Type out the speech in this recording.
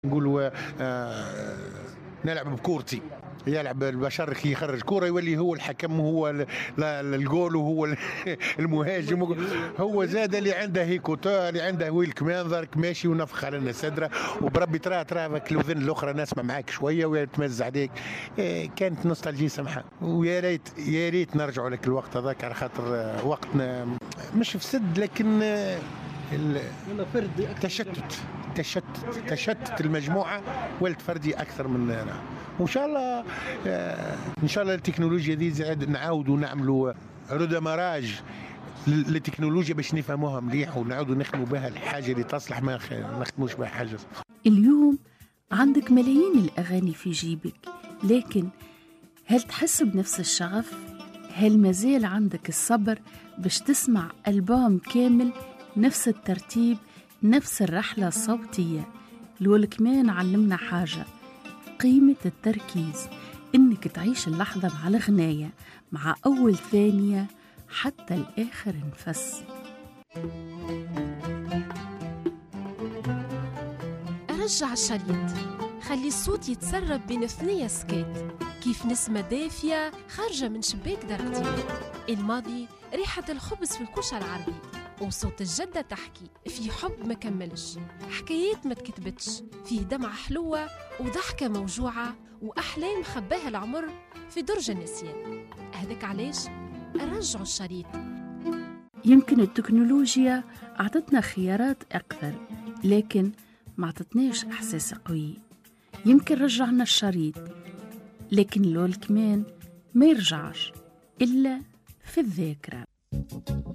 نقولوا نلعب بكورتي، يلعب البشر كي يخرج كوره يولي هو الحكم، هو الجول، وهو المهاجم. هو زاد اللي عنده هيكوتا، اللي عنده ويل كمان ذاك ماشي ونفخ على الناس صدره، وبربي ترى الاذن الاخرى نسمع معاك شويه وتمز عليك. كانت نوستالجي سمحه، ويا ريت يا ريت نرجعوا لك الوقت هذاك، على خاطر وقتنا مش فسد لكن تشتت المجموعه ولد فردي اكثر من أنا. وان شاء الله ان شاء الله التكنولوجيا دي زاد نعاودوا نعملوا ردمراج للتكنولوجيا باش نفهموها مليح ونعاودوا نخدموا بها الحاجه اللي تصلح، ما نخدموش بها حاجه. اليوم عندك ملايين الاغاني في جيبك، لكن هل تحس بنفس الشغف؟ هل مازال عندك الصبر باش تسمع ألبوم كامل نفس الترتيب، نفس الرحلة الصوتية؟ الولكمان علمنا حاجة، قيمة التركيز، إنك تعيش اللحظة مع الغناية، مع أول ثانية حتى الآخر نفس. رجع الشريط، خلي الصوت يتسرب بين ثنية سكات، كيف نسمة دافية خارجة من شباك درجتين. الماضي ريحة الخبز في الكوشة العربي، وصوت الجدة تحكي في حب ما كملش، حكايات ما تكتبتش، فيه دمعة حلوة وضحكة موجوعة وأحلام خباها العمر في درج النسيان. هذاك علاش رجعوا الشريط. يمكن التكنولوجيا أعطتنا خيارات أكثر، لكن ما أعطتناش إحساس قوي. يمكن رجعنا الشريط، لكن الولكمان ما يرجعش إلا في الذاكرة.